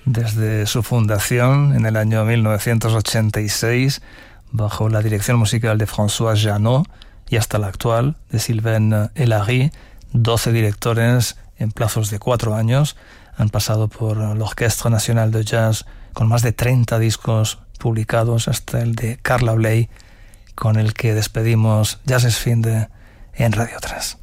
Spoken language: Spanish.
Desde su fundación en el año 1986, bajo la dirección musical de François Jeannot, y hasta la actual, de Sylvain Elary, 12 directores en plazos de 4 años han pasado por l'Orchestre National de Jazz, con más de 30 discos publicados, hasta el de Carla Bley, con el que despedimos Jazz es Finde en Radio 3.